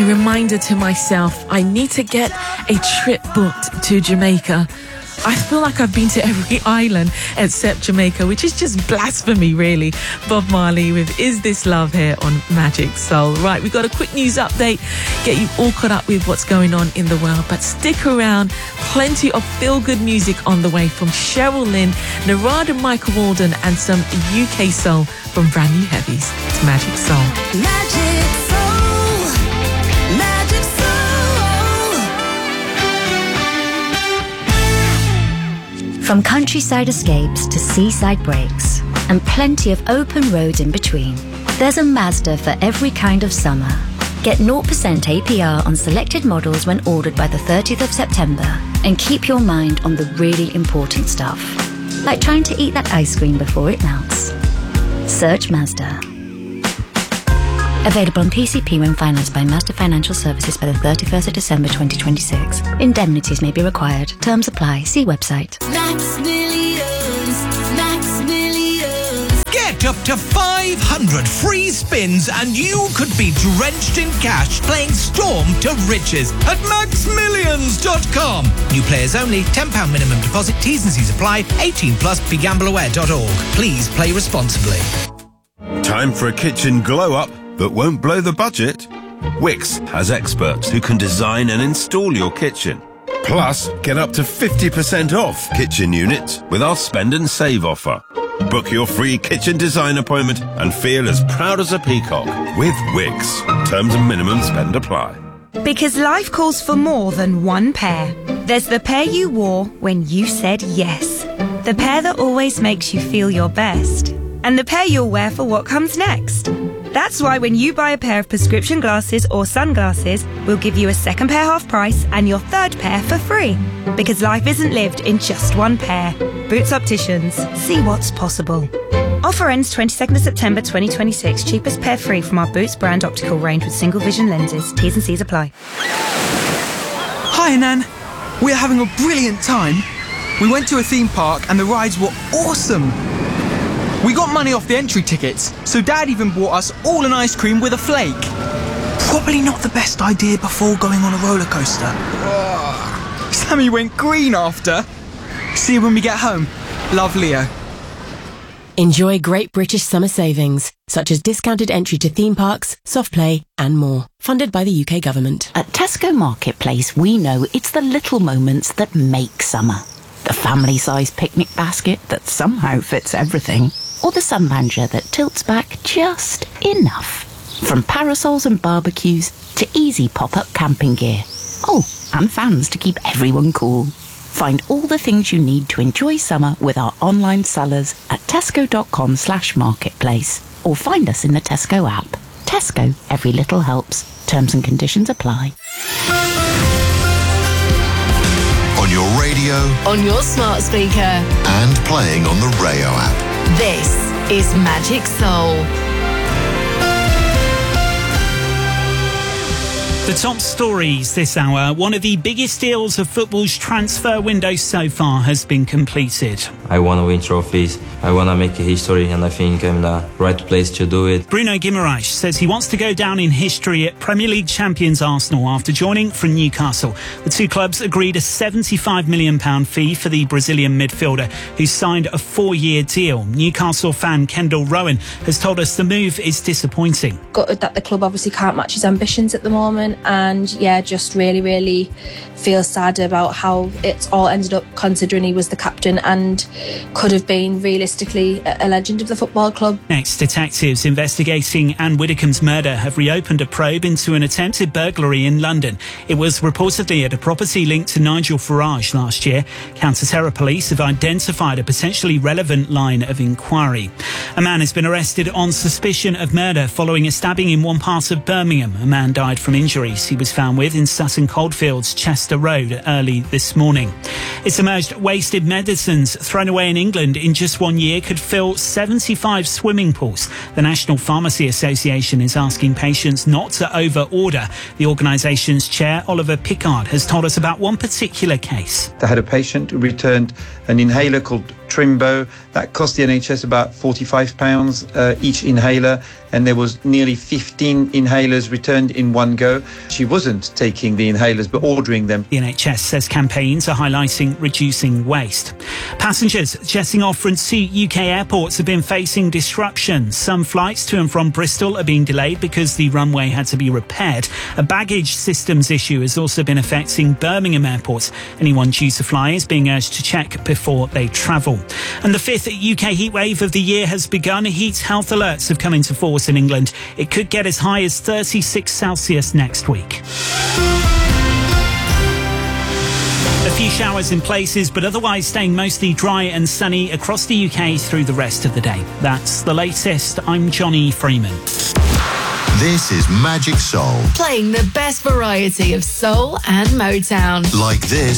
reminder to myself, I need to get a trip booked to Jamaica. I feel like I've been to every island except Jamaica, which is just blasphemy, really. Bob Marley with Is This Love here on Magic Soul. Right, we've got a quick news update, get you all caught up with what's going on in the world. But stick around, plenty of feel-good music on the way from Cheryl Lynn, Narada Michael Walden, and some UK soul from Brand New Heavies. It's Magic Soul. Magic Soul. Magic Soul. From countryside escapes to seaside breaks, and plenty of open roads in between, there's a Mazda for every kind of summer. Get 0% APR on selected models when ordered by the 30th of September, and keep your mind on the really important stuff, like trying to eat that ice cream before it melts. Search Mazda. Available on PCP when financed by Mazda Financial Services by the 31st of December 2026. Indemnities may be required. Terms apply. See website. Max Millions. Max Millions. Get up to 500 free spins and you could be drenched in cash playing Storm to Riches at maxmillions.com. New players only, £10 minimum deposit, T's and C's apply, 18 plus, begambleaware.org. Please play responsibly. Time for a kitchen glow-up that won't blow the budget? Wix has experts who can design and install your kitchen. Plus, get up to 50% off kitchen units with our spend and save offer. Book your free kitchen design appointment and feel as proud as a peacock with Wix. Terms and minimum spend apply. Because life calls for more than one pair. There's the pair you wore when you said yes. The pair that always makes you feel your best. And the pair you'll wear for what comes next. That's why when you buy a pair of prescription glasses or sunglasses, we'll give you a second pair half price and your third pair for free. Because life isn't lived in just one pair. Boots Opticians. See what's possible. Offer ends 22nd of September 2026. Cheapest pair free from our Boots brand optical range with single vision lenses. T's and C's apply. Hi, Nan. We're having a brilliant time. We went to a theme park and the rides were awesome. We got money off the entry tickets, so Dad even bought us all an ice cream with a flake. Probably not the best idea before going on a roller coaster. Sammy went green after. See you when we get home. Love, Leo. Enjoy great British summer savings, such as discounted entry to theme parks, soft play and more. Funded by the UK government. At Tesco Marketplace, we know it's the little moments that make summer. The family-sized picnic basket that somehow fits everything. Or the sunlounger that tilts back just enough. From parasols and barbecues to easy pop-up camping gear. Oh, and fans to keep everyone cool. Find all the things you need to enjoy summer with our online sellers at tesco.com/marketplace. Or find us in the Tesco app. Tesco, every little helps. Terms and conditions apply. On your radio, on your smart speaker, and playing on the Rayo app. This is Magic Soul. The top stories this hour. One of the biggest deals of football's transfer window so far has been completed. I want to win trophies. I want to make a history, and I think I'm in the right place to do it. Bruno Guimaraes says he wants to go down in history at Premier League champions Arsenal after joining from Newcastle. The two clubs agreed a £75 million fee for the Brazilian midfielder, who signed a 4-year deal. Newcastle fan Kendall Rowan has told us the move is disappointing. Gutted that the club obviously can't match his ambitions at the moment, and yeah, just really feel sad about how it's all ended up, considering he was the captain and could have been realistically a legend of the football club. Next, detectives investigating Anne Widdecombe's murder have reopened a probe into an attempted burglary in London. It was reportedly at a property linked to Nigel Farage last year. Counter-terror police have identified a potentially relevant line of inquiry. A man has been arrested on suspicion of murder following a stabbing in one part of Birmingham. A man died from injuries he was found with in Sutton Coldfields, Chester Road, early this morning. It's emerged wasted medicines thrown away in England in just 1 year could fill 75 swimming pools. The National Pharmacy Association is asking patients not to over-order. The organisation's chair, Oliver Pickard, has told us about one particular case. They had a patient who returned an inhaler called Trimbo that cost the NHS about £45 each inhaler, and there was nearly 15 inhalers returned in one go. She wasn't taking the inhalers but ordering them. The NHS says campaigns are highlighting reducing waste. Passengers jetting off from 2 UK airports have been facing disruptions. Some flights to and from Bristol are being delayed because the runway had to be repaired. A baggage systems issue has also been affecting Birmingham Airport. Anyone due to fly is being urged to check before they travel. And the 5th UK heatwave of the year has begun. Heat health alerts have come into force in England. It could get as high as 36 Celsius next week. A few showers in places, but otherwise staying mostly dry and sunny across the UK through the rest of the day. That's the latest. I'm Johnny Freeman. This is Magic Soul. Playing the best variety of soul and Motown. Like this.